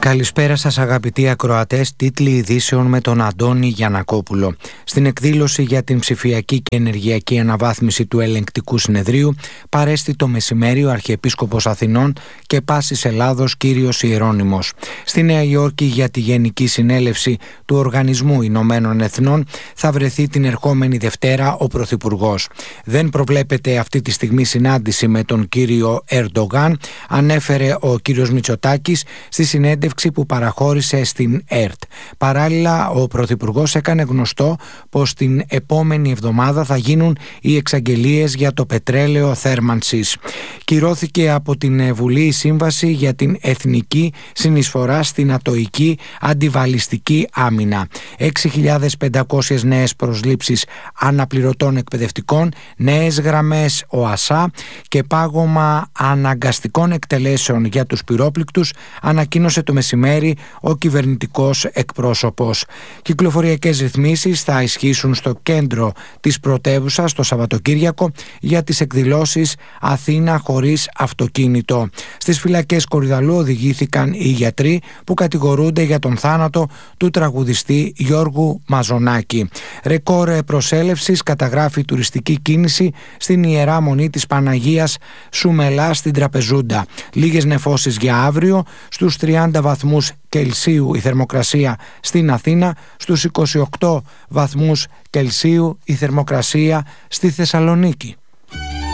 Καλησπέρα σας αγαπητοί ακροατές, τίτλοι ειδήσεων με τον Αντώνη Γιαννακόπουλο. Στην εκδήλωση για την ψηφιακή και ενεργειακή αναβάθμιση του Ελεγκτικού Συνεδρίου παρέστη το μεσημέρι ο Αρχιεπίσκοπος Αθηνών και Πάσης Ελλάδος κύριος Ιερώνυμος. Στη Νέα Υόρκη για τη Γενική Συνέλευση του Οργανισμού Ηνωμένων Εθνών θα βρεθεί την ερχόμενη Δευτέρα ο Πρωθυπουργός. Δεν προβλέπεται αυτή τη στιγμή συνάντηση με τον κύριο Ερντογάν, ανέφερε ο κύριος Μητσοτάκης στη συνέντευξη που παραχώρησε στην ΕΡΤ. Παράλληλα, ο Πρωθυπουργός έκανε γνωστό πως την επόμενη εβδομάδα θα γίνουν οι εξαγγελίες για το πετρέλαιο θέρμανσης. Κυρώθηκε από την Βουλή η Σύμβαση για την Εθνική Συνεισφορά στην Ατοική Αντιβαλιστική Άμυνα. 6.500 νέες προσλήψεις αναπληρωτών εκπαιδευτικών, νέες γραμμές ΟΑΣΑ και πάγωμα αναγκαστικών εκτελέσεων για τους πυρόπληκτους, ανακοίνωσε το μεσημέρι ο κυβερνητικός εκπρόσωπος. Κυκλοφοριακές ρυθμίσεις θα ισχύσουν στο κέντρο της πρωτεύουσας το Σαββατοκύριακο για τις εκδηλώσεις Αθήνα χωρίς αυτοκίνητο. Στις φυλακές Κορυδαλλού οδηγήθηκαν οι γιατροί που κατηγορούνται για τον θάνατο του τραγουδιστή Γιώργου Μαζονάκη. Ρεκόρ προσέλευσης καταγράφει τουριστική κίνηση στην Ιερά Μονή της Παναγίας Σουμελά στην Τραπεζούντα. Λίγες νεφώσεις για αύριο, στους 30 βαθμούς Κελσίου η θερμοκρασία στην Αθήνα, στους 28 βαθμούς Κελσίου η θερμοκρασία στη Θεσσαλονίκη.